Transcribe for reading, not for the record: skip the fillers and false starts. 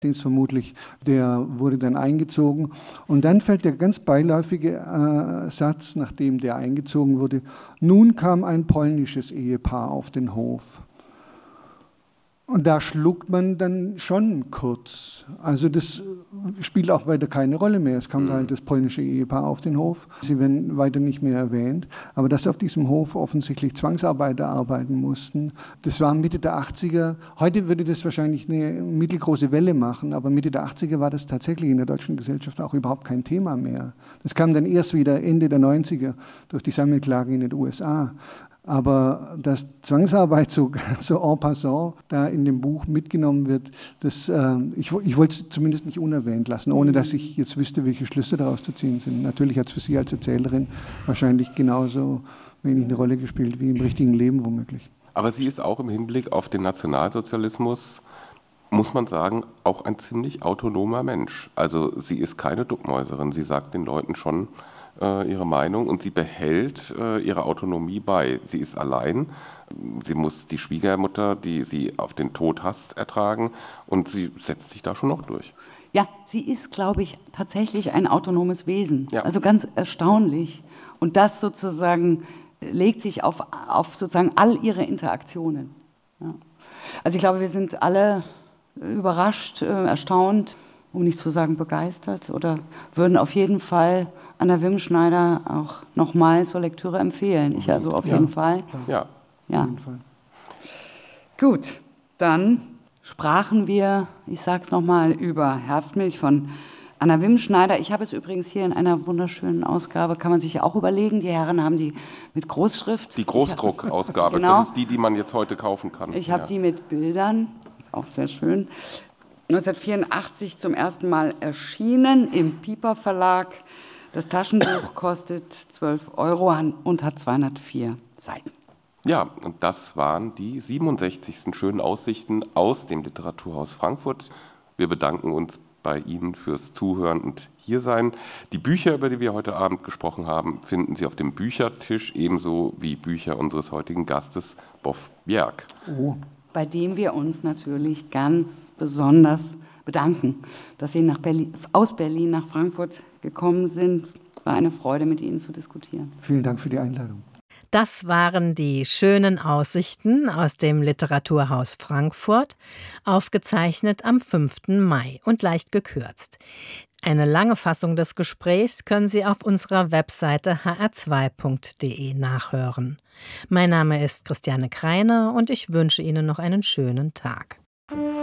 Den ist vermutlich, der wurde dann eingezogen. Und dann fällt der ganz beiläufige Satz, nachdem der eingezogen wurde: Nun kam ein polnisches Ehepaar auf den Hof. Und da schluckt man dann schon kurz. Also das spielt auch weiter keine Rolle mehr. Es kam halt das polnische Ehepaar auf den Hof. Sie werden weiter nicht mehr erwähnt. Aber dass auf diesem Hof offensichtlich Zwangsarbeiter arbeiten mussten, das war Mitte der 80er. Heute würde das wahrscheinlich eine mittelgroße Welle machen, aber Mitte der 80er war das tatsächlich in der deutschen Gesellschaft auch überhaupt kein Thema mehr. Das kam dann erst wieder Ende der 90er durch die Sammelklagen in den USA. Aber dass Zwangsarbeit so en passant da in dem Buch mitgenommen wird, ich wollte es zumindest nicht unerwähnt lassen, ohne dass ich jetzt wüsste, welche Schlüsse daraus zu ziehen sind. Natürlich hat es für Sie als Erzählerin wahrscheinlich genauso wenig eine Rolle gespielt wie im richtigen Leben womöglich. Aber sie ist auch im Hinblick auf den Nationalsozialismus, muss man sagen, auch ein ziemlich autonomer Mensch. Also sie ist keine Duckmäuserin, sie sagt den Leuten schon ihre Meinung und sie behält ihre Autonomie bei. Sie ist allein, sie muss die Schwiegermutter, die sie auf den Tod hasst, ertragen und sie setzt sich da schon noch durch. Ja, sie ist, glaube ich, tatsächlich ein autonomes Wesen. Ja. Also ganz erstaunlich. Und das sozusagen legt sich auf sozusagen all ihre Interaktionen. Ja. Also ich glaube, wir sind alle überrascht, erstaunt, um nicht zu sagen begeistert, oder würden auf jeden Fall Anna Wimschneider auch nochmal zur Lektüre empfehlen. Ich also auf jeden Fall. Ja. Ja. Auf jeden Fall. Gut, dann sprachen wir, ich sage es nochmal, über Herbstmilch von Anna Wimschneider. Ich habe es übrigens hier in einer wunderschönen Ausgabe, kann man sich ja auch überlegen. Die Herren haben die mit Großschrift. Die Großdruckausgabe, Genau. Das ist die man jetzt heute kaufen kann. Ich habe die mit Bildern, ist auch sehr schön. 1984 zum ersten Mal erschienen im Piper Verlag. Das Taschenbuch kostet 12 € und hat 204 Seiten. Ja, und das waren die 67. schönen Aussichten aus dem Literaturhaus Frankfurt. Wir bedanken uns bei Ihnen fürs Zuhören und Hiersein. Die Bücher, über die wir heute Abend gesprochen haben, finden Sie auf dem Büchertisch, ebenso wie Bücher unseres heutigen Gastes, Boff Bjerg. Oh. Bei dem wir uns natürlich ganz besonders bedanken, dass Sie aus Berlin nach Frankfurt gekommen sind. War eine Freude, mit Ihnen zu diskutieren. Vielen Dank für die Einladung. Das waren die schönen Aussichten aus dem Literaturhaus Frankfurt, aufgezeichnet am 5. Mai und leicht gekürzt. Eine lange Fassung des Gesprächs können Sie auf unserer Webseite hr2.de nachhören. Mein Name ist Christiane Kreiner und ich wünsche Ihnen noch einen schönen Tag.